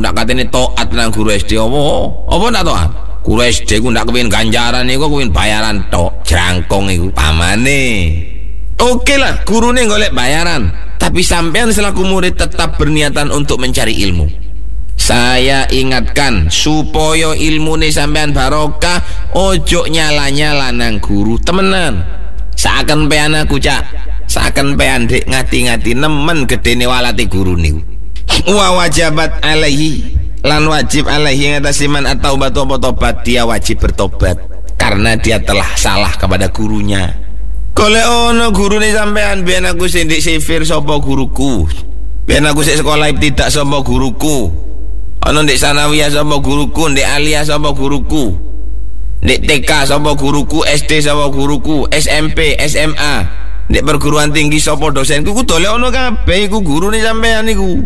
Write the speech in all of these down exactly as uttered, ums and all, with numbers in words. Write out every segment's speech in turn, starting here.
ndak katene taat nang guru S D apa? Apa ndak taat? Guru S D ku ndak kepengin ganjaran iku kepengin bayaran tok. Jangkong iku pamane. Oke lah, gurune golek bayaran, tapi sampean selaku murid tetap berniatan untuk mencari ilmu. Saya ingatkan supaya ilmu nih sampean barokah, ojo nyala-nyala nang guru temenan. Saken pean aku cak, saken pean dek ngati-ngati nemen gedene walati guru niku. Wa wajabat alaihi, lan wajib alaihi ngatasi man atau batu tobat, dia wajib bertobat karena dia telah salah kepada gurunya. Kole ono guru nih sampean, biar aku sindik sifir sopo guruku, biar aku sik sekolah tidak sopo guruku, ono ndik sanawiyah sopo guruku, ndik aliyah sopo guruku, ndik T K sopo guruku, S D sopo guruku, S M P, S M A, ndik perguruan tinggi sopo dosenku, ku dole ono kabeh iku guru nih sampean iku.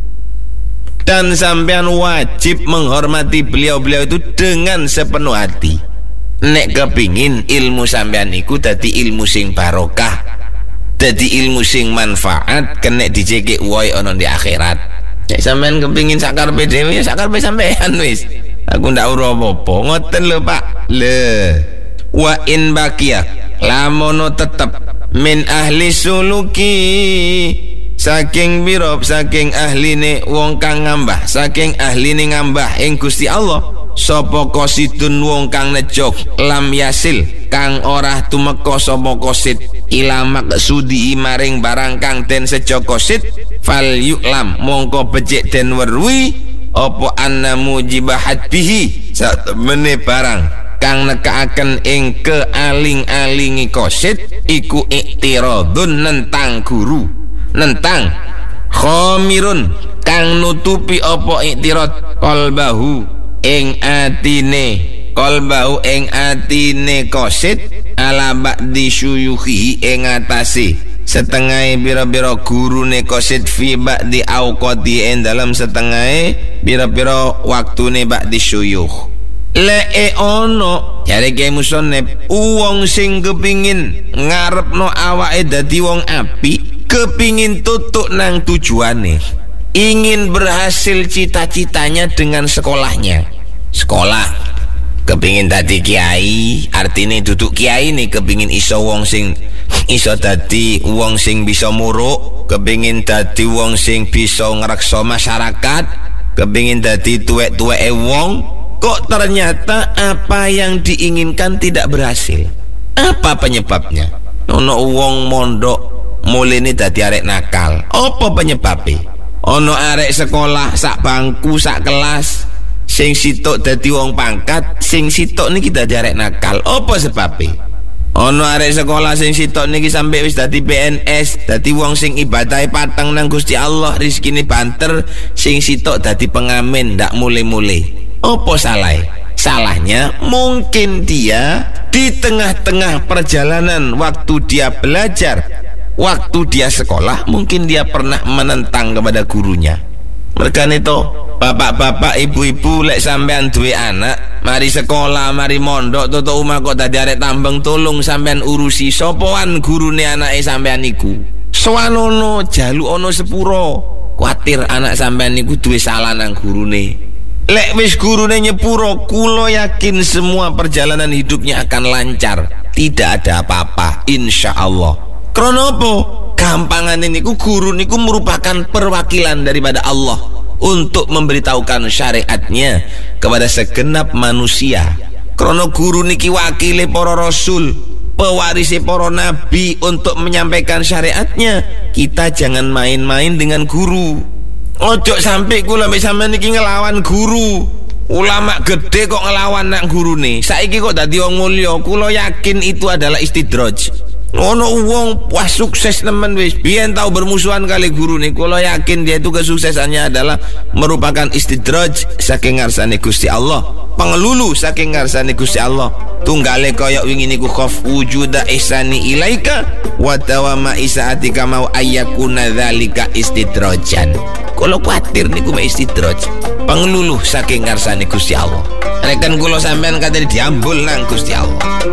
Dan sampean wajib menghormati beliau-beliau itu dengan sepenuh hati. Nek kepingin ilmu sampean iku dadi ilmu sing barokah, dadi ilmu sing manfaat, kena dicekik woi ono di akhirat. Nek sampean kepingin sakarpe dhewe ya sakarpe sampean wis. Aku ndak ora apa-apa. Ngoten lho Pak. Le. Wa in baqiya lamono tetep min ahli suluki, saking birop saking ahline wong kang ngambah, saking ahline ngambah ing Gusti Allah. Sapa qasidun wong kang nejog lam yasil kang ora tumeka sapa qasid ila maksudi maring barang kang den sejo qasid fal yu'lam mongko becik den weruhi apa anna mujibahat bihi satemene barang kang nekaaken ing kealing-alingi qasid iku iktiradun nentang guru, nentang khamirun kang nutupi apa iktirad qalbahu ing atine, qalbahu ing atine qasid ala ba'di syuyukhi ing atase setengah bira-bira gurune qasid fi ba'di auqati ing dalam setengah bira-bira waktune ba'di syuyukh. Leke ono jare Kyai Musonep wong sing kepingin ngarepno awake dadi wong apik, kepingin tutuk nang tujuane, ingin berhasil cita-citanya dengan sekolahnya. Sekolah kepingin dadi kiai, artinya duduk kiai nih kepingin iso wong sing iso dadi wong sing bisa muruk, kepingin dadi wong sing bisa ngrekso masyarakat, kepingin dadi tuwek-tuweke wong, kok ternyata apa yang diinginkan tidak berhasil. Apa penyebabnya? Ono wong mondok mulene dadi arek nakal. Apa penyebabnya? Ono arek sekolah sak bangku sak kelas sing sitok dadi wong pangkat, sing sitok niki dadi arek nakal. Apa sebabnya? Ono arek sekolah sing sitok niki sampai wis dadi P N S, dadi wong sing ibadahe pateng nang Gusti Allah, rezekine banter, sing sitok dadi pengamen ndak mule-mule. Apa salah? Salahnya mungkin dia di tengah-tengah perjalanan waktu dia belajar, waktu dia sekolah, mungkin dia pernah menentang kepada gurunya. Mereka itu bapak-bapak, ibu-ibu, lek sampean duwe anak, mari sekolah, mari mondok, toto umah kok dadi arek tambeng, tolong sampean urusi sopoan gurune anake sampean niku. Soanono jalu ono sepuro, kuatir anak sampean niku duwe salah nang gurune. Lek wis gurune nyepuro, kulo yakin semua perjalanan hidupnya akan lancar, tidak ada apa-apa, insya Allah. Krono apa? Gampangan niku guru niku merupakan perwakilan daripada Allah untuk memberitahukan syariatnya kepada segenap manusia. Krono guru niki wakile para rasul, pewarisi para nabi untuk menyampaikan syariatnya. Kita jangan main-main dengan guru. Ojo sampai kula mbek sampean niki ngelawan guru. Ulama gede kok ngelawan nak gurune. Saiki kok dadi wong mulya, kula yakin itu adalah istidraj. Ono wong wah sukses nemen wis biyen tahu bermusuhan kali guru nih, kula yakin dia itu kesuksesannya adalah merupakan istidraj saking ngarsane Gusti Allah, pengelulu saking ngarsane Gusti Allah. Tunggale kaya wingi niku khaf wujuda ihsani ilaika wa dawama isaatika mau ayyakuna dzalika istidrajan. Kula kuatir niku mek istidraj, pengelulu saking ngarsane Gusti Allah. Rekan kula sampean katene diambul nang Gusti Allah.